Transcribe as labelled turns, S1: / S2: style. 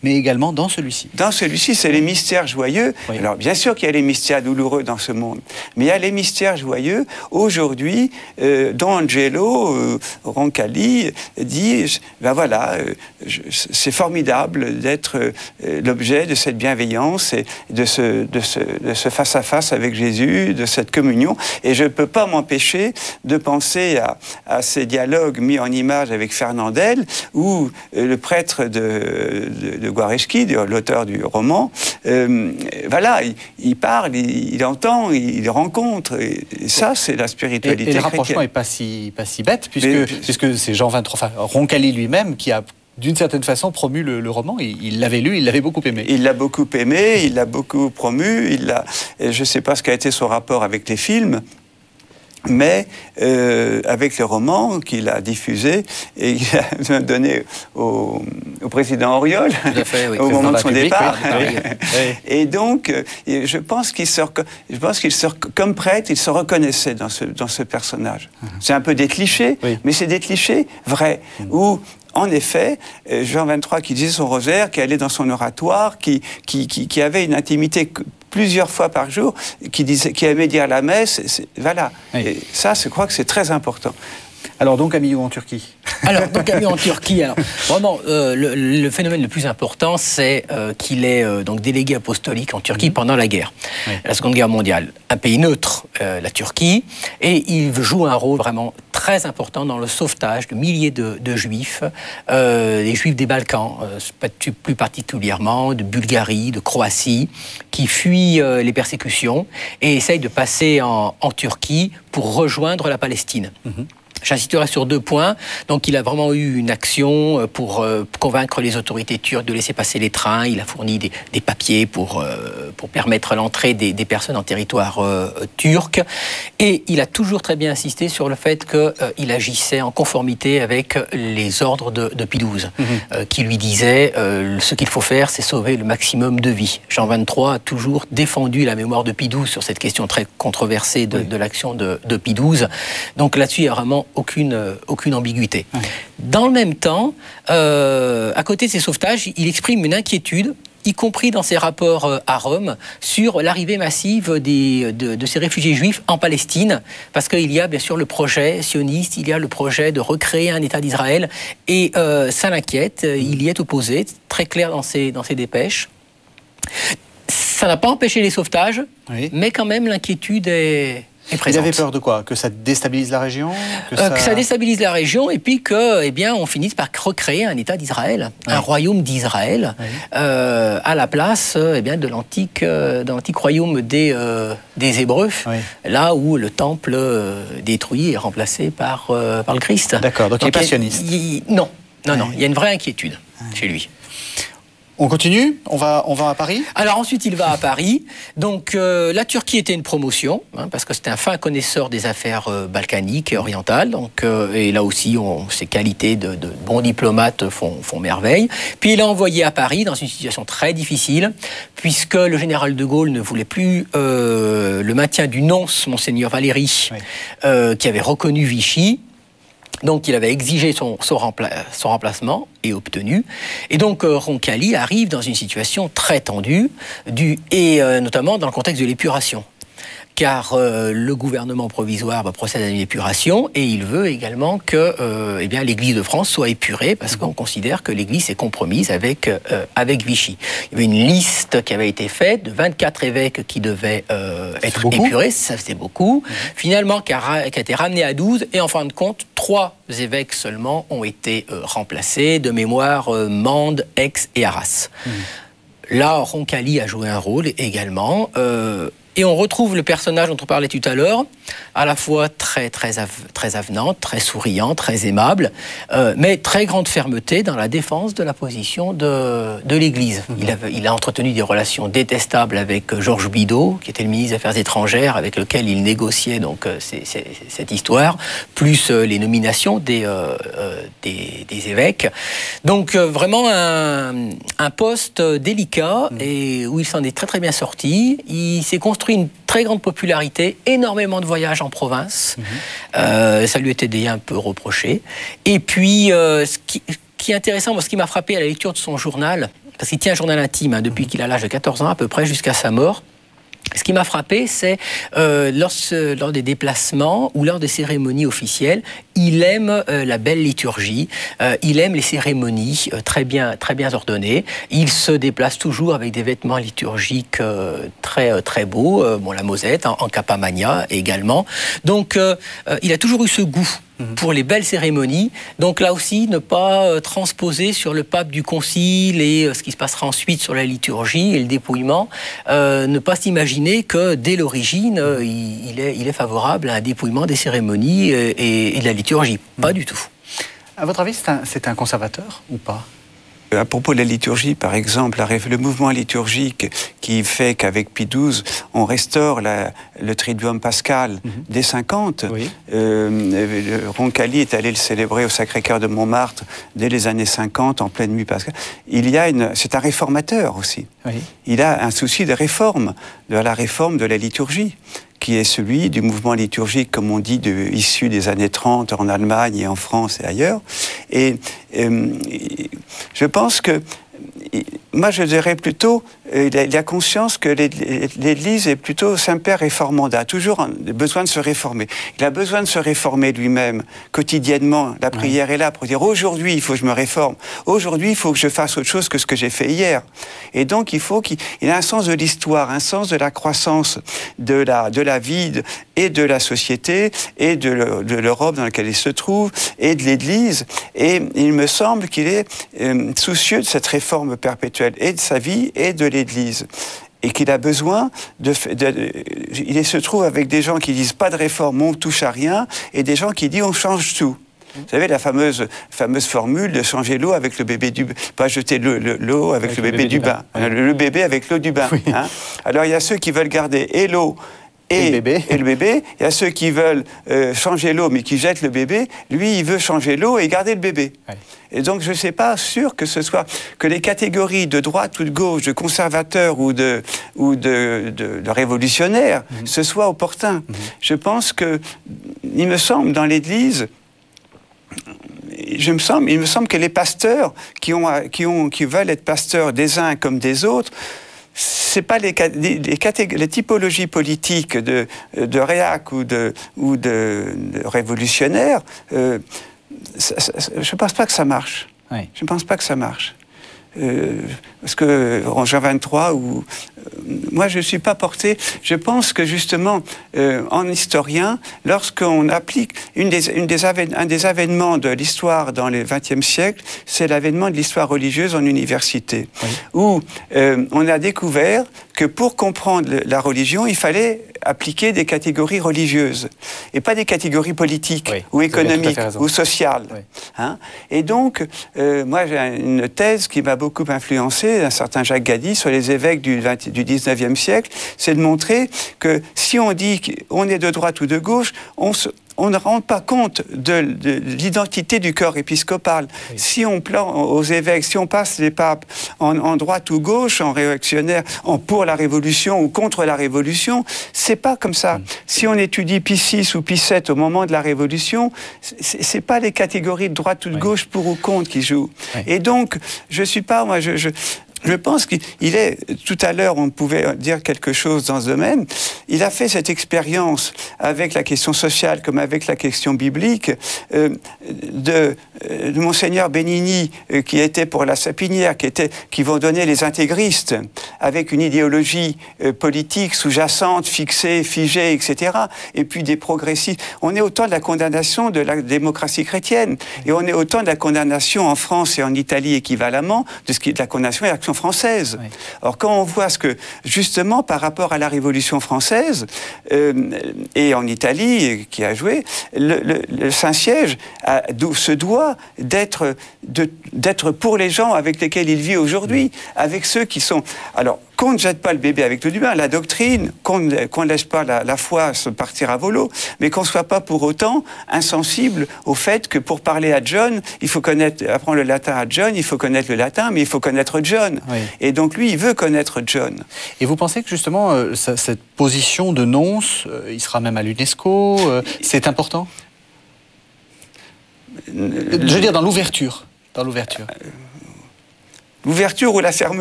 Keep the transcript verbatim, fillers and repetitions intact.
S1: mais également dans celui-ci.
S2: Dans celui-ci, c'est les mystères joyeux. Oui. Alors, bien sûr qu'il y a les mystères douloureux dans ce monde, mais il y a les mystères joyeux. Aujourd'hui, euh, Don Angelo euh, Roncalli dit, ben voilà, euh, je, c'est formidable d'être euh, l'objet de cette bienveillance et de ce, de ce, de ce face-à-face avec Jésus, de cette communion. Et je ne peux pas m'empêcher de penser à, à ces dialogues mis en image avec Fernandel, où euh, le prêtre de, de, de Guareschi, l'auteur du roman, euh, voilà, il, il parle, il, il entend, il, il rencontre. Et, et ça, c'est la spiritualité
S1: chrétienne. Et, et le rapprochement
S2: chrétienne.
S1: n'est pas si, pas si bête, puisque, Mais, puisque c'est Jean vingt-trois, enfin, Roncalli lui-même qui a d'une certaine façon promu le, le roman. Il, il l'avait lu, il l'avait beaucoup aimé.
S2: Il l'a beaucoup aimé, il l'a beaucoup promu. Il l'a, je ne sais pas ce qu'a été son rapport avec les films, mais euh, avec le roman qu'il a diffusé et qu'il a donné au, au président Auriol
S1: fait, oui,
S2: au moment de son public, départ.
S1: Oui, oui.
S2: Et donc, je pense qu'il se, je pense qu'il se, comme prêtre, il se reconnaissait dans ce, dans ce personnage. Mm-hmm. C'est un peu des clichés, oui. mais c'est des clichés vrais, mm-hmm. où en effet, Jean vingt-trois qui disait son rosaire, qui allait dans son oratoire, qui, qui, qui, qui avait une intimité plusieurs fois par jour, qui, disait, qui aimait dire la messe, c'est, voilà. Oui. Et ça, je crois que c'est très important.
S1: Alors donc, Camillo en Turquie.
S3: Alors, donc, Camillo en Turquie, alors, vraiment, euh, le, le phénomène le plus important, c'est euh, qu'il est euh, donc délégué apostolique en Turquie mmh. pendant la guerre, oui. la Seconde Guerre mondiale. Un pays neutre, euh, la Turquie, et il joue un rôle vraiment très important dans le sauvetage de milliers de, de juifs, euh, des juifs des Balkans, euh, plus particulièrement de Bulgarie, de Croatie, qui fuient euh, les persécutions et essayent de passer en, en Turquie pour rejoindre la Palestine. Mmh. J'insisterai sur deux points. Donc, il a vraiment eu une action pour euh, convaincre les autorités turques de laisser passer les trains. Il a fourni des, des papiers pour, euh, pour permettre l'entrée des, des personnes en territoire euh, turc. Et il a toujours très bien insisté sur le fait qu'il euh, agissait en conformité avec les ordres de, de Pie douze, mmh. euh, qui lui disait euh, ce qu'il faut faire, c'est sauver le maximum de vies. Jean vingt-trois a toujours défendu la mémoire de Pie douze sur cette question très controversée de, oui. de l'action de, de Pie douze. Donc là-dessus, il y a vraiment Aucune, euh, aucune ambiguïté. Ouais. Dans le même temps, euh, à côté de ces sauvetages, il exprime une inquiétude, y compris dans ses rapports euh, à Rome, sur l'arrivée massive des, de, de ces réfugiés juifs en Palestine, parce qu'il y a bien sûr le projet sioniste, il y a le projet de recréer un État d'Israël, et euh, ça l'inquiète, il y est opposé, très clair dans ses, dans ses dépêches. Ça n'a pas empêché les sauvetages, oui. mais quand même l'inquiétude est...
S1: Il avait peur de quoi? Que ça déstabilise la région?
S3: Que, euh, ça... que ça déstabilise la région et puis que, eh bien, on finisse par recréer un État d'Israël, oui. un royaume d'Israël, oui. euh, à la place eh bien, de l'antique, euh, de l'antique royaume des, euh, des Hébreux, oui. là où le temple euh, détruit est remplacé par, euh, par le Christ.
S1: D'accord, donc, donc il est passionniste.
S3: Il, il, non, non, oui. non, il y a une vraie inquiétude oui. chez lui.
S1: On continue, on va, on va à Paris.
S3: Alors ensuite, il va à Paris. Donc euh, la Turquie était une promotion, hein, parce que c'était un fin connaisseur des affaires euh, balkaniques et orientales. Donc, euh, et là aussi, on, ses qualités de, de bon diplomate font, font merveille. Puis il est envoyé à Paris dans une situation très difficile, puisque le général de Gaulle ne voulait plus euh, le maintien du nonce, Monseigneur Valéry, oui. euh, qui avait reconnu Vichy. Donc, il avait exigé son, son, rempla- son remplacement et obtenu. Et donc, euh, Roncalli arrive dans une situation très tendue, du, et euh, notamment dans le contexte de l'épuration. Car euh, le gouvernement provisoire va procéder à une épuration et il veut également que euh, eh bien, l'Église de France soit épurée parce qu'on considère que l'Église est compromise avec, euh, avec Vichy. Il y avait une liste qui avait été faite de vingt-quatre évêques qui devaient euh, être épurés, ça faisait beaucoup. Mmh. Finalement, qui a, qui a été ramené à douze et en fin de compte, trois évêques seulement ont été euh, remplacés, de mémoire euh, Mende, Aix et Arras. Mmh. Là, Roncalli a joué un rôle également. Euh, Et on retrouve le personnage dont on parlait tout à l'heure, à la fois très, très, av- très avenant, très souriant, très aimable, euh, mais très grande fermeté dans la défense de la position de, de l'Église. Mmh. Il, a, il a entretenu des relations détestables avec Georges Bidault, qui était le ministre des Affaires étrangères, avec lequel il négociait donc, c'est, c'est, cette histoire, plus euh, les nominations des, euh, euh, des, des évêques. Donc euh, vraiment un, un poste délicat mmh. et où il s'en est très très bien sorti. Il s'est construit une très grande popularité, énormément de voyages en province. Mmh. Euh, ça lui était déjà un peu reproché. Et puis, euh, ce, qui, ce qui est intéressant, moi, ce qui m'a frappé à la lecture de son journal, parce qu'il tient un journal intime hein, depuis qu'il a l'âge de quatorze ans à peu près jusqu'à sa mort. Ce qui m'a frappé, c'est euh, lors, lors des déplacements ou lors des cérémonies officielles, il aime euh, la belle liturgie, euh, il aime les cérémonies euh, très bien, très bien ordonnées. Il se déplace toujours avec des vêtements liturgiques euh, très, très beaux, euh, bon, la mosette, en, en capamania également. Donc, euh, euh, il a toujours eu ce goût pour les belles cérémonies. Donc là aussi, ne pas euh, transposer sur le pape du concile et euh, ce qui se passera ensuite sur la liturgie et le dépouillement, euh, ne pas s'imaginer que dès l'origine, euh, il, il, est, il est favorable à un dépouillement des cérémonies et, et, et de la liturgie. Pas mmh. du tout.
S1: À votre avis, c'est un, c'est un conservateur ou pas ?
S2: À propos de la liturgie, par exemple, le mouvement liturgique qui fait qu'avec Pie douze, on restaure la, le Triduum pascal mm-hmm. dès cinquante. Oui. Euh, Roncalli est allé le célébrer au Sacré-Cœur de Montmartre dès les années cinquante, en pleine nuit pascale. Il y a une, c'est un réformateur aussi. Oui. Il a un souci de réforme, de la réforme de la liturgie, qui est celui du mouvement liturgique, comme on dit, de, issu des années trente en Allemagne et en France et ailleurs. Et euh, je pense que, moi je dirais plutôt, il a conscience que l'Église est plutôt semper reformanda, toujours besoin de se réformer. Il a besoin de se réformer lui-même, quotidiennement. La prière ouais. est là pour dire, aujourd'hui il faut que je me réforme, aujourd'hui il faut que je fasse autre chose que ce que j'ai fait hier. Et donc il faut qu'il il a un sens de l'histoire, un sens de la croissance de la, de la vie et de la société, et de, le, de l'Europe dans laquelle il se trouve, et de l'Église. Et il me semble qu'il est euh, soucieux de cette réforme perpétuelle, et de sa vie, et de l'Église. Et qu'il a besoin de, de, de... Il se trouve avec des gens qui disent pas de réforme, on ne touche à rien, et des gens qui disent on change tout. Vous savez, la fameuse, fameuse formule de changer l'eau avec le bébé du bain. Pas jeter l'eau, l'eau avec, avec le, bébé, bébé du bain. bain. Oui. Le, le bébé avec l'eau du bain. Oui. Hein. Alors, il y a ceux qui veulent garder et l'eau Et, et, le bébé. et le bébé. Il y a ceux qui veulent euh, changer l'eau, mais qui jettent le bébé. Lui, il veut changer l'eau et garder le bébé. Ouais. Et donc, je ne suis pas sûr que ce soit... que les catégories de droite ou de gauche, de conservateurs ou de, ou de, de, de révolutionnaires, mmh. ce soit opportun. Mmh. Je pense que, il me semble, dans l'Église... Je me semble, il me semble que les pasteurs qui, ont, qui, ont, qui veulent être pasteurs des uns comme des autres, c'est pas les, les, les, les typologies politiques de, de réac ou de, ou de, de révolutionnaires. Euh, ça, ça, je ne pense pas que ça marche. Oui. Je ne pense pas que ça marche. Euh, parce que en Jean vingt-trois, où, euh, moi je ne suis pas porté, je pense que justement, euh, en historien, lorsqu'on applique une des, une des avén- un des avènements de l'histoire dans le vingtième siècle, c'est l'avènement de l'histoire religieuse en université, oui. où euh, on a découvert que pour comprendre la religion, il fallait appliquer des catégories religieuses, et pas des catégories politiques, oui, ou économiques, ou sociales. Oui. Hein? Et donc, euh, moi j'ai une thèse qui m'a beaucoup influencé, un certain Jacques Gady, sur les évêques du, vingt, du dix-neuvième siècle, c'est de montrer que si on dit qu'on est de droite ou de gauche, on se... on ne rend pas compte de, de l'identité du corps épiscopal. Oui. Si on plan aux évêques, si on passe les papes en, en droite ou gauche, en réactionnaire, en pour la Révolution ou contre la Révolution, c'est pas comme ça. Mm. Si on étudie Pie six ou Pie sept au moment de la Révolution, c'est, c'est pas les catégories de droite ou de oui. gauche pour ou contre qui jouent. Oui. Et donc, je suis pas, moi, je... je Je pense qu'il est, tout à l'heure on pouvait dire quelque chose dans ce domaine, il a fait cette expérience avec la question sociale comme avec la question biblique euh, de, de Monseigneur Benigni euh, qui était pour la Sapinière, qui, était, qui vont donner les intégristes avec une idéologie euh, politique sous-jacente, fixée, figée, et cetera. Et puis des progressistes. On est autant de la condamnation de la démocratie chrétienne et on est autant de la condamnation en France et en Italie équivalemment de ce qui est de la condamnation et l'action française. Oui. Alors quand on voit ce que, justement, par rapport à la Révolution française, euh, et en Italie, qui a joué, le, le, le Saint-Siège a, se doit d'être, de, d'être pour les gens avec lesquels il vit aujourd'hui, oui. avec ceux qui sont... Alors, qu'on ne jette pas le bébé avec l'eau du bain, la doctrine, qu'on ne, qu'on ne laisse pas la, la foi se partir à volo, mais qu'on ne soit pas pour autant insensible au fait que pour parler à John, il faut connaître, apprendre le latin à John, il faut connaître le latin, mais il faut connaître John. Oui. Et donc lui, il veut connaître John.
S1: Et vous pensez que justement, euh, ça, cette position de nonce, euh, il sera même à l'UNESCO, euh, c'est important ? Je veux dire, dans l'ouverture. Dans l'ouverture.
S2: l'ouverture ou la fermeture.